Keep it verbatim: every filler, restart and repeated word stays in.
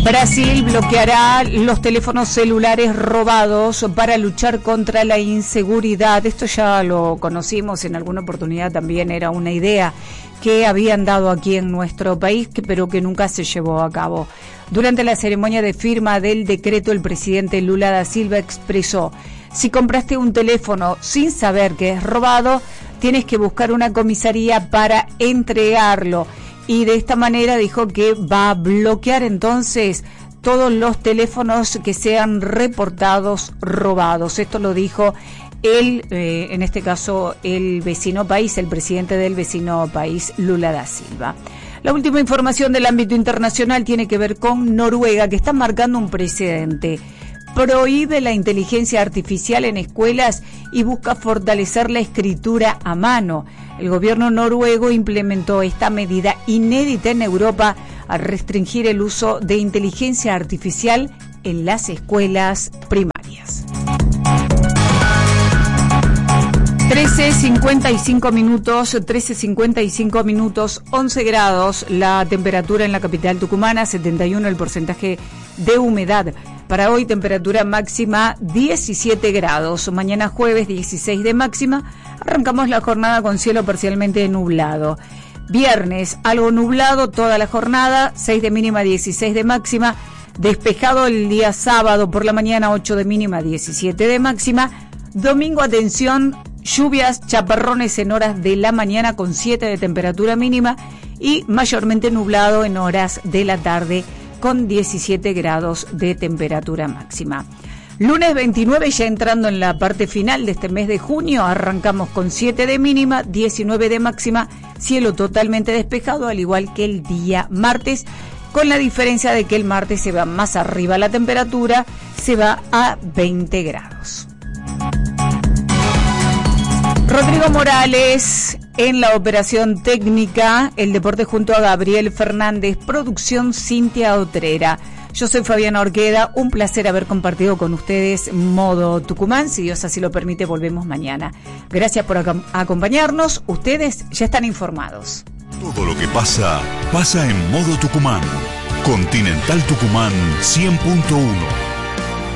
Brasil bloqueará los teléfonos celulares robados para luchar contra la inseguridad. Esto ya lo conocimos en alguna oportunidad, también era una idea que habían dado aquí en nuestro país, pero que nunca se llevó a cabo. Durante la ceremonia de firma del decreto, el presidente Lula da Silva expresó: si compraste un teléfono sin saber que es robado, tienes que buscar una comisaría para entregarlo. Y de esta manera dijo que va a bloquear entonces todos los teléfonos que sean reportados robados. Esto lo dijo él, eh, en este caso el vecino país, el presidente del vecino país, Lula da Silva. La última información del ámbito internacional tiene que ver con Noruega, que está marcando un precedente. Prohíbe la inteligencia artificial en escuelas y busca fortalecer la escritura a mano. El gobierno noruego implementó esta medida inédita en Europa al restringir el uso de inteligencia artificial en las escuelas primarias. trece cincuenta y cinco minutos, trece cincuenta y cinco minutos, once grados la temperatura en la capital tucumana, setenta y uno el porcentaje de humedad. Para hoy temperatura máxima diecisiete grados, mañana jueves dieciséis de máxima, arrancamos la jornada con cielo parcialmente nublado. Viernes algo nublado toda la jornada, seis de mínima, dieciséis de máxima, despejado el día sábado por la mañana, ocho de mínima, diecisiete de máxima. Domingo, atención, lluvias, chaparrones en horas de la mañana con siete de temperatura mínima y mayormente nublado en horas de la tarde con diecisiete grados de temperatura máxima. Lunes veintinueve, ya entrando en la parte final de este mes de junio, arrancamos con siete de mínima, diecinueve de máxima, cielo totalmente despejado, al igual que el día martes, con la diferencia de que el martes se va más arriba la temperatura, se va a veinte grados. Rodrigo Morales en la operación técnica, el deporte junto a Gabriel Fernández, producción Cintia Otrera. Yo soy Fabiana Orqueda, un placer haber compartido con ustedes Modo Tucumán. Si Dios así lo permite, volvemos mañana. Gracias por ac- acompañarnos, ustedes ya están informados. Todo lo que pasa, pasa en Modo Tucumán. Continental Tucumán cien punto uno.